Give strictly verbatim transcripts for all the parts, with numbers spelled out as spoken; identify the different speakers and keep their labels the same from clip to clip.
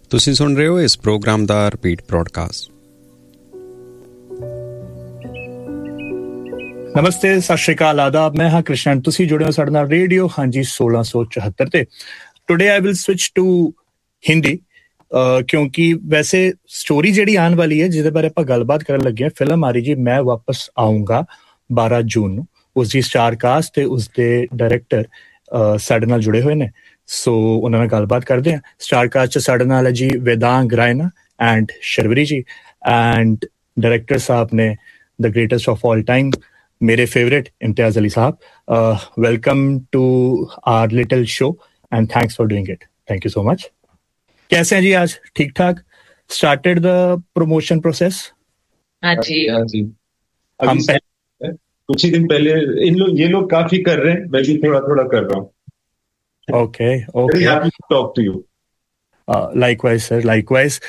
Speaker 1: ਤੁਸੀਂ ਸੁਣ ਰਹੇ ਹੋ ਇਸ ਪ੍ਰੋਗਰਾਮ ਦਾ ਰਿਪੀਟ ਬ੍ਰੌਡਕਾਸਟ।
Speaker 2: नमस्ते, सत श्री अकाल, आदाब। मैं हाँ कृष्ण, तुसी जुड़े हो साडे नाल रेडियो ਹਾਂਜੀ सोलह सौ चौहत्तर ਤੇ। Today I will switch to Hindi क्योंकि वैसे स्टोरी ਜਿਹੜੀ ਆਉਣ ਵਾਲੀ ਹੈ ਜਿਹਦੇ ਬਾਰੇ ਆਪਾਂ ਗੱਲਬਾਤ ਕਰਨ ਲੱਗੇ ਹਾਂ, ਫਿਲਮ ਆ ਰਹੀ ਜੀ ਮੈਂ ਵਾਪਸ ਆਉਂਗਾ ਬਾਰਾਂ ਜੂਨ ਨੂੰ। ਉਸ ਦੀ ਸਟਾਰ ਕਾਸਟ ਤੇ ਉਸ ਦੇ ਡਾਇਰੈਕਟਰ ਸਾਡੇ ਨਾਲ ਜੁੜੇ ਹੋਏ ਨੇ, ਸੋ ਉਹਨਾਂ ਨਾਲ ਗੱਲਬਾਤ ਕਰਦੇ ਹਾਂ। ਸਟਾਰ ਕਾਸਟ 'ਚ ਸਾਡੇ ਨਾਲ ਹੈ ਜੀ Vedang Raina and Sharvari ji, and director साहब ने the greatest of all time, मेरे फेवरेट इम्तियाज अली साहब। Welcome to our little show and thanks for doing it. Thank you so much. कैसे हैं जी आज? ठीक ठाक? Started the promotion process?
Speaker 3: हाँ जी
Speaker 4: हाँ जी
Speaker 2: हम
Speaker 4: अभी कुछ ही दिन पहले इन लोग ये लोग काफी कर रहे हैं, मैं भी थोड़ा थोड़ा कर रहा हूँ।
Speaker 2: Okay okay,
Speaker 4: talk to you.
Speaker 2: Likewise sir, likewise.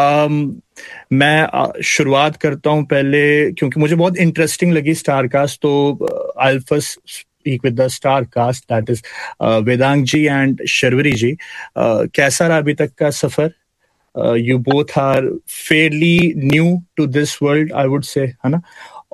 Speaker 2: मैं uh, शुरुआत करता हूँ पहले क्योंकि मुझे बहुत इंटरेस्टिंग लगी स्टार कास्ट, तो I will first speak with the star cast, that is Vedang ji and Sharvari ji. uh, कैसा रहा अभी तक का सफर? You both are fairly new to this world, I would say, है ना?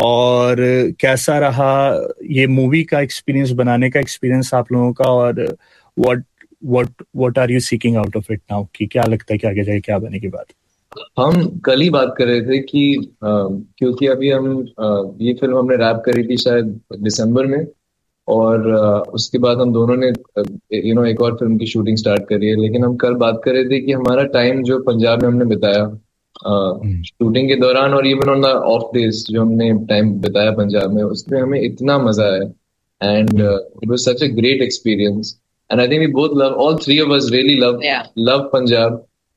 Speaker 2: और कैसा रहा ये मूवी का एक्सपीरियंस, बनाने का एक्सपीरियंस आप लोगों का, और what what what are you seeking out of it now, कि क्या लगता है कि आगे जाके क्या बनेगी बात?
Speaker 4: हम कल ही बात कर रहे थे कि आ, क्योंकि अभी हम आ, ये फिल्म हमने रैप करी थी शायद दिसंबर में, और आ, उसके बाद हम दोनों ने यू नो एक और फिल्म की शूटिंग स्टार्ट करी है। लेकिन हम कल बात कर रहे थे कि हमारा टाइम जो पंजाब में हमने बिताया शूटिंग के दौरान, और even on the of days जो हमने टाइम बिताया पंजाब में, उसमें हमें इतना मजा आया and it was such a great experience. And I think we both love, all three of us really love,
Speaker 3: Yeah.
Speaker 4: love Punjab.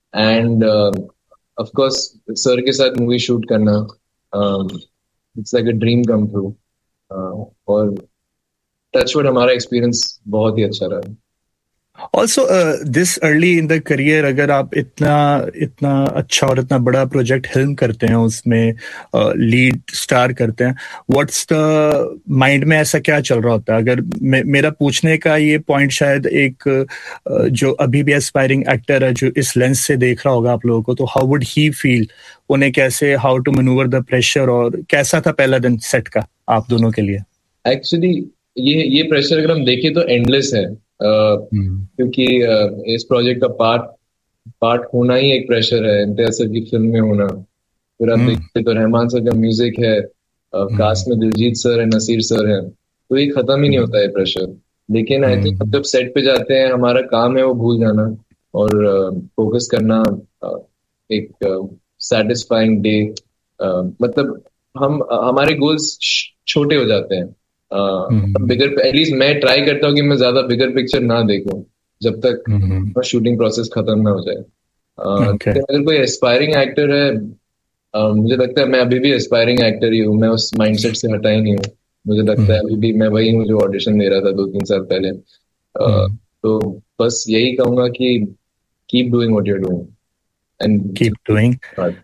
Speaker 4: And uh, of course, sir के साथ movie shoot करना, um, it's like a dream come true. Uh, और touchwood हमारा experience बहुत ही अच्छा रहा।
Speaker 2: Also, uh, this early in the career, अगर आप इतना इतना अच्छा और इतना बड़ा प्रोजेक्ट हेल्म करते हैं, उसमें लीड uh, स्टार करते हैं, व्हाट्स द माइंड में ऐसा क्या चल रहा होता है? अगर मे, मेरा पूछने का ये पॉइंट शायद एक uh, जो अभी भी एस्पायरिंग एक्टर है जो इस लेंस से देख रहा होगा आप लोगों को, तो हाउ वुड ही फील, उन्हें कैसे, how to manoeuvre the pressure, और कैसा था पहला दिन सेट का आप दोनों के लिए?
Speaker 4: एक्चुअली ये ये प्रेशर अगर हम देखें तो एंडलेस है, Uh, hmm. क्योंकि uh, इस प्रोजेक्ट का पार्ट पार्ट होना ही एक प्रेशर है, इम्तियाज सर की फिल्म में होना। फिर आप hmm. देखते तो रहमान सर का म्यूजिक है, uh, hmm. कास्ट में दिलजीत सर है, नसीर सर है, तो ये खत्म ही नहीं होता है प्रेशर। लेकिन आई थिंक जब सेट पे जाते हैं, हमारा काम है वो भूल जाना और फोकस uh, करना, uh, एक सेटिस्फाइंग uh, डे। uh, मतलब हम uh, हमारे गोल्स छोटे हो जाते हैं। बिगर एटलीस्ट मैं ट्राई करता हूँ कि मैं ज्यादा बिगर पिक्चर ना देखूं जब तक mm-hmm. शूटिंग प्रोसेस खत्म ना हो जाए। uh, okay. अगर कोई एस्पायरिंग एक्टर है, uh, मुझे लगता है मैं अभी भी एस्पायरिंग एक्टर ही हूँ, मैं उस माइंडसेट से हटा ही नहीं हूँ। मुझे लगता mm-hmm. है अभी भी मैं वही हूँ जो ऑडिशन दे रहा था दो तीन साल पहले। uh, mm-hmm. तो बस यही कहूंगा कि keep doing what you are doing and
Speaker 2: keep doing.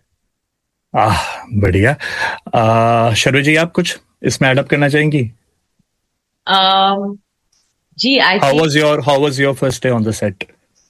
Speaker 2: आह बढ़िया। uh, शर्वरी जी, आप कुछ इसमें एड अप करना चाहेंगी?
Speaker 3: Um, gee, I
Speaker 2: how
Speaker 3: think
Speaker 2: was your how was your first day on the set?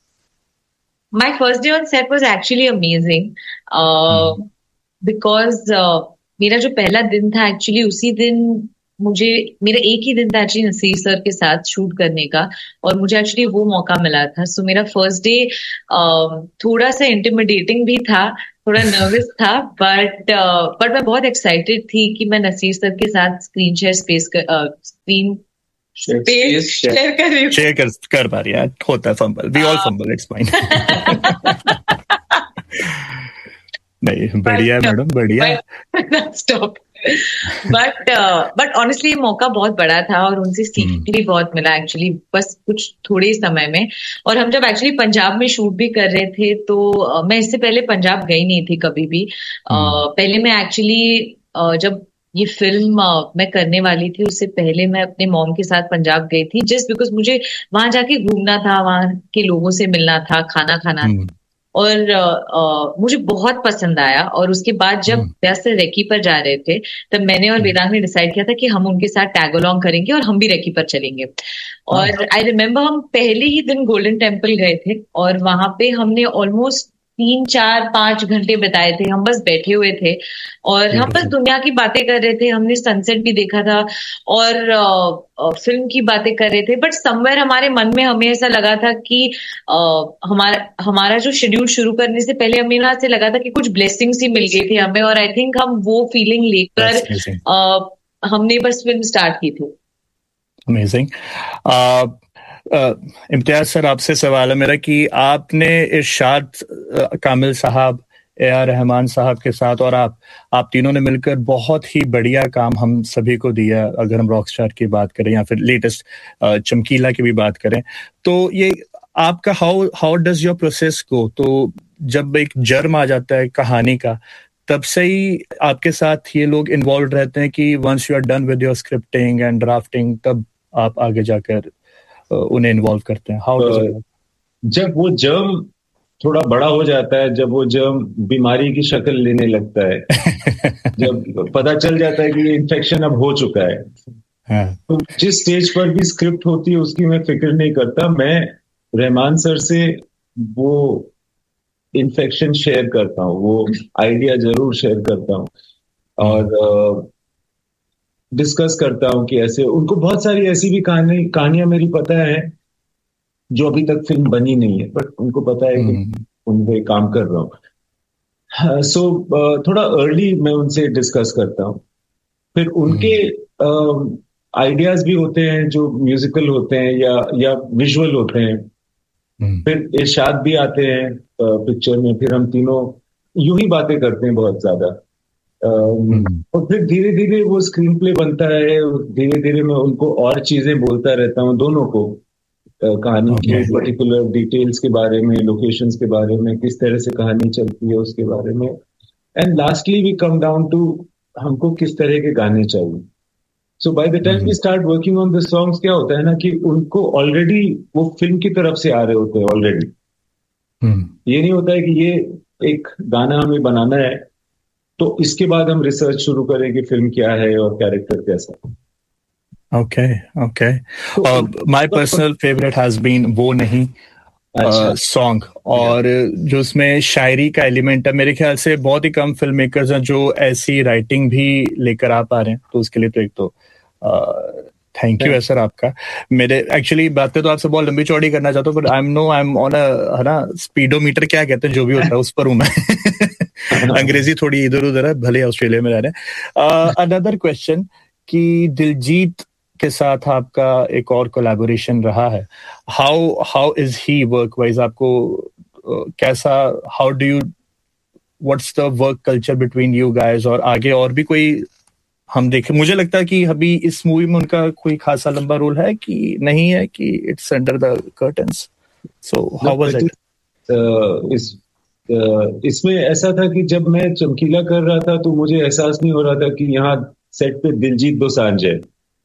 Speaker 3: My first day on set was actually amazing, uh, hmm. because uh, मेरा जो पहला दिन था एक्चुअली उसी दिन मुझे मेरा एक ही दिन था एक्चुअली नसीर सर के साथ शूट करने का, और मुझे एक्चुअली वो मौका मिला था। सो so, मेरा फर्स्ट डे uh, थोड़ा सा इंटिमिडेटिंग भी था, थोड़ा नर्वस था, बट बट मैं बहुत एक्साइटेड थी कि मैं नसीर सर के साथ screen share space screen space share कर रही हूँ।
Speaker 2: शेयर कर कर पा रही है, होता है fumble, we all fumble, it's fine. नहीं, बढ़िया मैडम, बढ़िया।
Speaker 3: स्टॉप। बट बट ऑनेस्टली मौका बहुत बड़ा था और उनसे सीखने भी बहुत मिला एक्चुअली, बस कुछ थोड़े समय में। और हम जब एक्चुअली पंजाब में शूट भी कर रहे थे तो uh, मैं इससे पहले पंजाब गई नहीं थी कभी भी। uh, पहले मैं एक्चुअली uh, जब ये फिल्म uh, मैं करने वाली थी उससे पहले मैं अपने मॉम के साथ पंजाब गई थी, जस्ट बिकॉज मुझे वहां जाके घूमना था, वहां के लोगों से मिलना था, खाना खाना था, और uh, मुझे बहुत पसंद आया। और उसके बाद जब व्यास से रेकी पर जा रहे थे तब मैंने और वेदांग ने डिसाइड किया था कि हम उनके साथ टैग अलोंग करेंगे और हम भी रेकी पर चलेंगे। और आई रिमेम्बर हम पहले ही दिन गोल्डन टेम्पल गए थे और वहां पे हमने ऑलमोस्ट तीन चार पांच घंटे बिताए थे, हम बस बैठे हुए थे और हम बस दुनिया की बातें कर रहे थे। हमने सनसेट भी देखा था और आ, फिल्म की बातें कर रहे थे, बट समवेयर हमारे मन में हमें ऐसा लगा था कि आ, हमारा हमारा जो शेड्यूल शुरू करने से पहले हमें ना ऐसे लगा था कि कुछ ब्लेसिंग्स ही मिल गए थे हमें, और आई थिंक हम वो फीलिंग लेकर हमने बस फिल्म स्टार्ट की थी।
Speaker 2: अमेजिंग। इम्तियाज सर, आपसे सवाल है मेरा कि आपने इरशाद कामिल साहब, ए आर रहमान साहब के साथ और आप आप तीनों ने मिलकर बहुत ही बढ़िया काम हम सभी को दिया। अगर हम रॉकस्टार की बात करें या फिर लेटेस्ट चमकीला की भी बात करें, तो ये आपका how how does your process गो? तो जब एक जर्म आ जाता है कहानी का, तब से ही आपके साथ ये लोग इन्वॉल्व रहते हैं कि once you are done with your scripting and drafting, तब आप आगे जाकर उन्हें इन्वॉल्व करते हैं? How does it?
Speaker 5: जब वो जर्म थोड़ा बड़ा हो जाता है, जब वो जर्म बीमारी की शक्ल लेने लगता है, जब पता चल जाता है कि ये इन्फेक्शन अब हो चुका है, हाँ। तो जिस स्टेज पर भी स्क्रिप्ट होती है उसकी मैं फिक्र नहीं करता। मैं रहमान सर से वो इन्फेक्शन शेयर करता हूँ, वो आइडिया जरूर शेयर करता हूँ और डिस्कस uh, करता हूँ कि ऐसे उनको बहुत सारी ऐसी भी कहानी कहानियां मेरी पता है जो अभी तक फिल्म बनी नहीं है, बट उनको पता है कि उन पे काम कर रहा हूँ। सो uh, थोड़ा अर्ली मैं उनसे डिस्कस करता हूँ, फिर उनके आइडियाज uh, भी होते हैं जो म्यूजिकल होते हैं या या विजुअल होते हैं, फिर इरशाद भी आते हैं पिक्चर में, फिर हम तीनों यूं ही बातें करते हैं बहुत ज्यादा, और फिर धीरे धीरे वो स्क्रीन प्ले बनता है। धीरे धीरे मैं उनको और चीजें बोलता रहता हूँ, दोनों को कहानी के पर्टिकुलर डिटेल्स के बारे में, लोकेशंस के बारे में, किस तरह से कहानी चलती है उसके बारे में, and lastly we come down to हमको किस तरह के गाने चाहिए। सो by the time we start working on the songs, क्या होता है ना कि उनको ऑलरेडी वो फिल्म की तरफ से आ रहे होते हैं ऑलरेडी। ये नहीं होता है कि ये एक गाना हमें बनाना है तो इसके बाद हम रिसर्च शुरू करें कि फिल्म क्या है और कैरेक्टर कैसा।
Speaker 2: Okay okay my personal favourite has been वो नहीं सॉन्ग, और जो उसमें शायरी का एलिमेंट है, मेरे ख्याल से बहुत ही कम फिल्म मेकर्स हैं जो ऐसी राइटिंग भी लेकर आ पा रहे हैं, तो उसके लिए तो एक तो थैंक यू है सर आपका। मेरे एक्चुअली बातें तो आपसे बहुत लंबी चौड़ी करना चाहता हूँ, but I am no I am on a है ना स्पीडोमीटर, क्या कहते हैं जो भी होता है उस पर हूँ मैं। अंग्रेजी थोड़ी इधर उधर है, भले ऑस्ट्रेलिया में रह रहे हैं। अनदर क्वेश्चन कि दिलजीत के साथ आपका एक और कोलैबोरेशन रहा है, how how is he work wise? आपको uh, कैसा, how do you, what's the work culture between you guys? और आगे और भी कोई हम देखें, मुझे लगता है कि अभी इस मूवी में उनका कोई खासा लंबा रोल है कि नहीं है, कि it's under the curtains, so how was it?
Speaker 5: इस uh, इसमें ऐसा था कि जब मैं चमकीला कर रहा था तो मुझे एहसास नहीं हो रहा था कि यहाँ सेट पे दिलजीत दोसांझ है।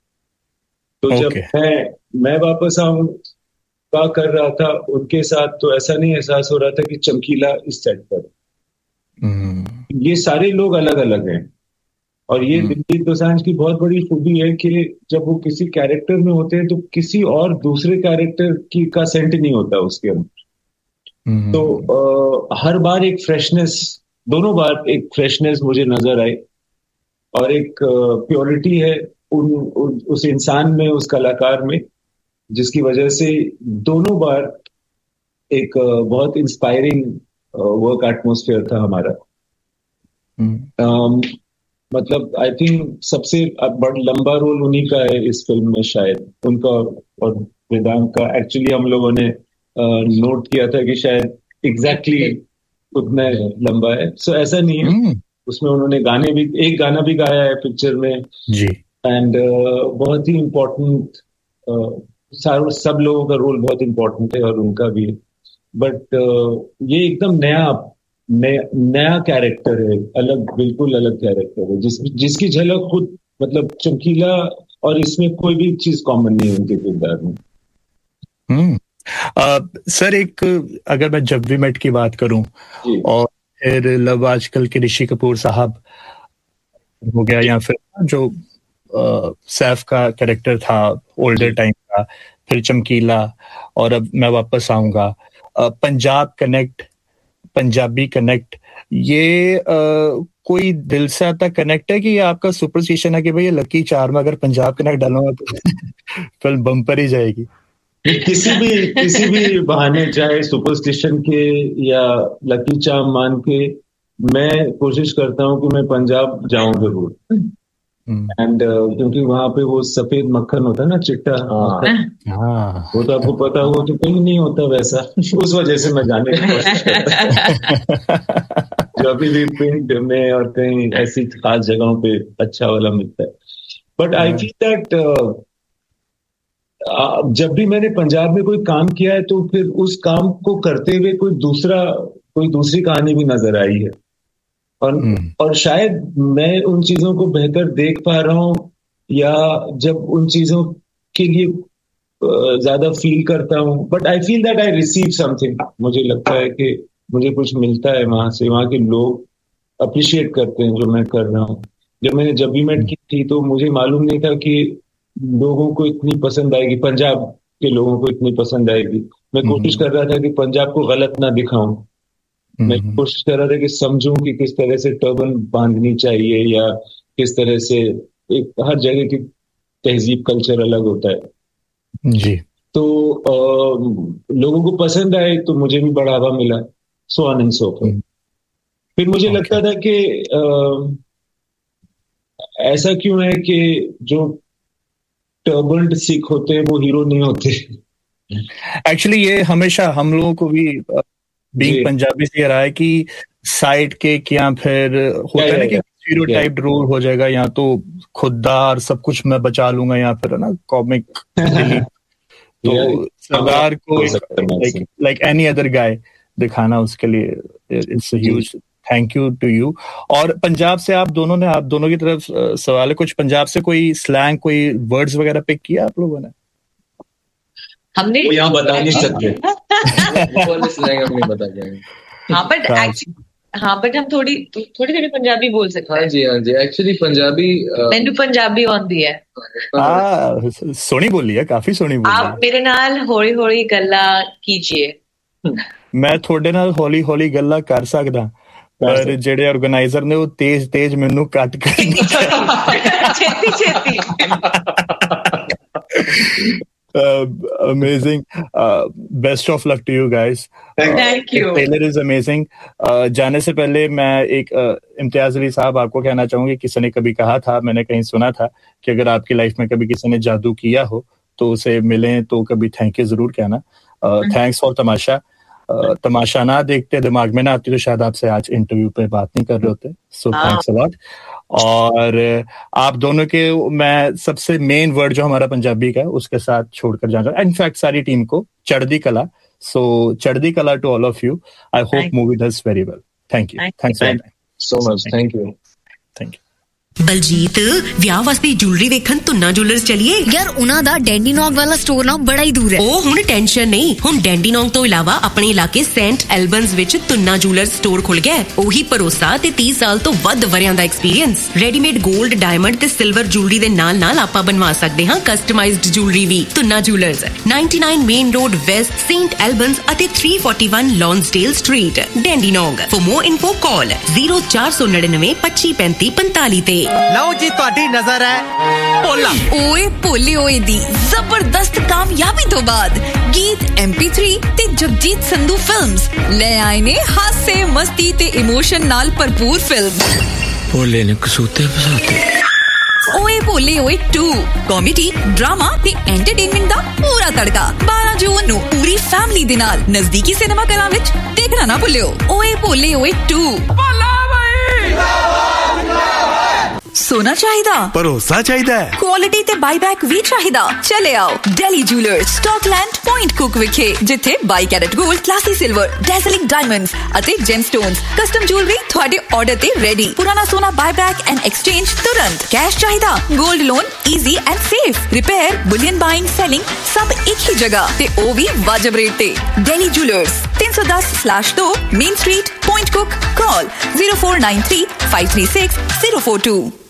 Speaker 5: तो okay. जब मैं मैं वापस आऊं का कर रहा था उनके साथ, तो ऐसा नहीं एहसास हो रहा था कि चमकीला इस सेट पर। mm. ये सारे लोग अलग अलग हैं, और ये दिलजीत mm. दोसांझ की बहुत बड़ी खूबी है कि जब वो किसी कैरेक्टर में होते हैं तो किसी और दूसरे कैरेक्टर की का सेंट नहीं होता उसके अंदर। mm. तो आ, हर बार एक फ्रेशनेस, दोनों बार एक फ्रेशनेस मुझे नजर आई, और एक प्योरिटी है उन, उन उस इंसान में, उस कलाकार में, जिसकी वजह से दोनों बार एक बहुत इंस्पायरिंग वर्क एटमॉस्फेयर था हमारा। hmm. um, मतलब आई थिंक सबसे बड़ा लंबा रोल उन्हीं का है इस फिल्म में शायद, उनका और वेदांत का। एक्चुअली हम लोगों ने नोट किया था कि शायद एग्जैक्टली उतना लंबा है, सो ऐसा नहीं है। hmm. उसमें उन्होंने गाने भी, एक गाना भी गाया है पिक्चर में जी, एंड uh, बहुत ही इम्पोर्टेंट, uh, सब लोगों का रोल बहुत इम्पोर्टेंट है और उनका भी, बट uh, ये एकदम नया नया, नया कैरेक्टर है, अलग, बिल्कुल अलग कैरेक्टर है, जिस जिसकी झलक खुद, मतलब चमकीला और इसमें कोई भी चीज कॉमन नहीं है उनके किरदार में।
Speaker 2: हम्म सर, एक अगर मैं जब वी मेट की बात करूं, और फिर लव आजकल के ऋषि कपूर साहब हो गया, या फिर जो uh, सैफ का कैरेक्टर था ओल्डर टाइम का, फिर चमकीला, और अब मैं वापस आऊंगा, uh, Punjab connect, Punjabi connect, ये uh, कोई दिल से आता कनेक्ट है कि ये आपका सुपरस्टिशन है कि भाई ये लकी चार में अगर पंजाब कनेक्ट डालूंगा तो फिल्म बम्पर ही जाएगी?
Speaker 5: किसी भी किसी भी बहाने, चाहे सुपरस्टिशन के या लकी चार्म मान के, मैं कोशिश करता हूँ कि मैं पंजाब जाऊं जरूर। एंड uh, क्योंकि वहां पे वो सफेद मक्खन होता है ना, चिट्टा, हाँ, वो तो आपको पता हो, तो कहीं नहीं होता वैसा। उस वजह से मैं जाने की कोशिश करता हूँ। जो अभी भी पिंड में और कहीं ऐसी खास जगहों पे अच्छा वाला मिलता है। बट आई फील दैट जब भी मैंने पंजाब में कोई काम किया है तो फिर उस काम को करते हुए कोई दूसरा कोई दूसरी कहानी भी नजर आई है, और और शायद मैं उन चीजों को बेहतर देख पा रहा हूँ, या जब उन चीजों के लिए ज्यादा फील करता हूँ। But I feel that I receive something. मुझे लगता है कि मुझे कुछ मिलता है वहां से, वहां के लोग अप्रिशिएट करते हैं जो मैं कर रहा हूँ। जब मैंने जब भी मेट की थी तो मुझे मालूम नहीं था कि लोगों को इतनी पसंद आएगी, पंजाब के लोगों को इतनी पसंद आएगी। मैं कोशिश कर रहा था कि पंजाब को गलत ना दिखाऊं। मैं कोशिश कर रहा था कि समझूं कि किस तरह से टर्बन बांधनी चाहिए, या किस तरह से एक हर जगह की तहजीब कल्चर अलग होता है
Speaker 2: जी।
Speaker 5: तो आ, लोगों को पसंद आए तो मुझे भी बढ़ावा मिला, so on and so forth. फिर मुझे okay. लगता था कि आ, ऐसा क्यों है कि जो टर्बल्ड सिख होते हैं वो हीरो नहीं होते।
Speaker 2: एक्चुअली ये हमेशा हम लोगों को भी बीइंग पंजाबी से रहा है कि साइड केक या फिर होता है ना कि स्टीरियोटाइप्ड रोल हो जाएगा, या तो खुददार सब कुछ मैं बचा लूंगा, या फिर ना कॉमिक तो सरदार को like like any other guy दिखाना, उसके लिए it's a huge thank you to you. और पंजाब से आप दोनों ने, आप दोनों की तरफ सवाल है, कुछ पंजाब से कोई स्लैंग, कोई वर्ड्स वगैरह पिक किया आप लोगों ने?
Speaker 3: हमने
Speaker 5: यहाँ बता नहीं सकते।
Speaker 4: हमने बता दिया।
Speaker 3: हाँ बट एक्चुअली हाँ बट हम थोड़ी थोड़ी थोड़ी पंजाबी बोल सकते हैं।
Speaker 4: हाँ जी हाँ जी, एक्चुअली पंजाबी
Speaker 3: मैंने पंजाबी आंदी है।
Speaker 2: हाँ सोनी बोली है, काफी सोनी बोली।
Speaker 3: आप मेरे नाल हौली हौली गल्ला कीजिए।
Speaker 2: मैं थोड़े नाल हौली हौली गल्ला कर सकदा, पर ਜਿਹੜੇ ਆਰਗੇਨਾਈਜ਼ਰ ਨੇ ਉਹ ਤੇਜ਼ ਤੇਜ਼ ਮੈਨੂੰ ਕੱਟ ਕਰ
Speaker 3: ਛੇਤੀ ਛੇਤੀ।
Speaker 2: amazing, uh, best of luck to you guys.
Speaker 3: Thank you.
Speaker 2: Trailer is amazing. uh, जाने से पहले मैं एक uh, इम्तियाज अली साहब आपको कहना चाहूंगी, किसी ने कभी कहा था, मैंने कहीं सुना था कि अगर आपकी लाइफ में कभी किसी ने जादू किया हो तो उसे मिलें तो कभी थैंक यू जरूर कहना। Thanks for Tamasha. Uh, तमाशा ना देखते, दिमाग में ना आती तो शायद आपसे आज इंटरव्यू पे बात नहीं कर रहे होते। So thanks a lot. और आप दोनों के मैं सबसे मेन वर्ड जो हमारा पंजाबी का है उसके साथ छोड़कर जा रहा हूँ, इनफैक्ट सारी टीम को, चढ़दी कला। सो चढ़दी कला to all of you. I hope movie does very well. Thank you. Thanks
Speaker 4: so much. Thank you.
Speaker 2: Thank you.
Speaker 6: Baljeet ਵਿਆਹ ਵਾਸਤੇ ਜੁਐਲਰੀ ਵੇਖਣ ਤੁੰਨਾ ਜੁਐਲਰਸ ਚਲੀਏ
Speaker 7: ਯਾਰ ਉਹਨਾਂ ਦਾ ਡੈਂਡੀਨੋਂਗ ਵਾਲਾ ਸਟੋਰ ਨਾ ਬੜਾ ਹੀ ਦੂਰ ਹੈ।
Speaker 6: ਉਹ ਹੁਣ ਟੈਨਸ਼ਨ ਨਹੀਂ, ਹੁਣ ਡੈਂਡੀਨੋਂਗ ਤੋਂ ਇਲਾਵਾ ਆਪਣੇ ਇਲਾਕੇ ਸੈਂਟ ਐਲਬਨਸ ਵਿੱਚ ਤੁੰਨਾ ਜੁਐਲਰਸ ਸਟੋਰ ਖੁੱਲ ਗਿਆ। ਉਹੀ ਭਰੋਸਾ ਤੇ ਤੀਹ ਸਾਲ ਤੋਂ ਵੱਧ ਵਰਿਆਂ ਦਾ ਐਕਸਪੀਰੀਅੰਸ। ਰੈਡੀਮੇਡ 골ਡ, ਡਾਇਮੰਡ ਤੇ ਸਿਲਵਰ ਜੁਐਲਰੀ ਦੇ ਨਾਲ ਨਾਲ ਆਪਾਂ ਬਣਵਾ ਸਕਦੇ ਹਾਂ ਕਸਟਮਾਈਜ਼ਡ ਜੁਐਲਰੀ ਵੀ। Tuna jewellers ninety-nine main road West, Saint ਐਲਬਨਸ ਅਤੇ three forty-one ਲੌਂਸਡੇਲ street, ਡੈਂਡੀਨੋਂਗ। For more info call zero four nine nine twenty पैंतीस पैंतालीस ਤੇ।
Speaker 8: ਲਓ ਜੀ ਤੁਹਾਡੀ ਨਜ਼ਰ ਹੈ ਭੋਲਾ।
Speaker 7: ਓਏ ਭੋਲੇ ਓਏ ਦੀ ਜ਼ਬਰਦਸਤ ਕਾਮਯਾਬੀ ਤੋਂ ਬਾਅਦ ਗੀਤ M P three ਤੇ ਜਗਜੀਤ ਸੰਧੂ ਫਿਲਮਸ ਲੈ ਆਏ ਨੇ ਹਾਸੇ, ਮਸਤੀ ਤੇ ਇਮੋਸ਼ਨ ਨਾਲ ਭਰਪੂਰ ਫਿਲਮ
Speaker 8: ਭੋਲੇ ਨੇ ਕਸੂਤੇ ਫਸਾਤੇ।
Speaker 7: ਓਏ ਭੋਲੇ ਓਏ two ਕਾਮੇਡੀ, ਡਰਾਮਾ ਤੇ ਐਂਟਰਟੇਨਮੈਂਟ ਦਾ ਪੂਰਾ ਤੜਕਾ ਬਾਰਾਂ ਜੂਨ ਨੂੰ ਪੂਰੀ ਫੈਮਿਲੀ ਦੇ ਨਾਲ ਨਜ਼ਦੀਕੀ ਸਿਨੇਮਾ ਘਰਾਂ ਵਿੱਚ ਦੇਖਣਾ ਨਾ ਭੁੱਲਿਓ। ਓਏ ਭੋਲੇ ਓਏ two।
Speaker 8: ਭੋਲਾ ਬਈ
Speaker 7: सोना चाहिदा,
Speaker 8: भरोसा चाहिदा,
Speaker 7: क्वालिटी ते बाईबैक भी चाहिदा। चले आओ Delhi jewellers, Scotland point cook विखे, जिथे by carat gold, classy silver, डेज़लिंग diamonds अते जेमस्टोन्स, कस्टम ज्वेलरी थोड़े ऑर्डर ते रेडी। पुराना सोना बाईबैक एंड एक्सचेंज तुरंत। कैश चाहिदा, gold loan easy and safe. Repair, Boolean buying, selling सब एक ही जगह ते ओ भी वाजिब रेट ते। दिल्ली जूलर्स तीन सौ दस स्लैश दो main street, point cook. Call zero four nine three five three six zero four two।